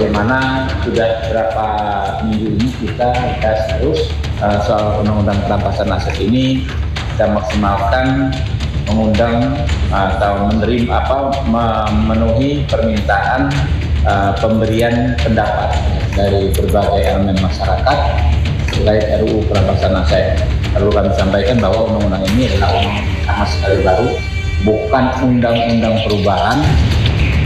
sebagaimana sudah berapa minggu ini kita bahas terus soal undang-undang perampasan aset ini, kita maksimalkan mengundang atau memenuhi permintaan pemberian pendapat dari berbagai elemen masyarakat terkait RUU perampasan aset. Perlu kami sampaikan bahwa undang-undang ini adalah undang-undang sama sekali baru, bukan undang-undang perubahan,